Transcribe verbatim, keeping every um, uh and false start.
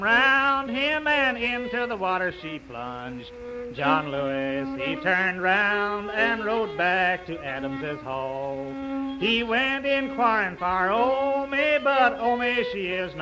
round him and into the water she plunged. John Lewis, he turned round and rode back to Adams's hall. He went inquiring for Omi, but Omi, she is not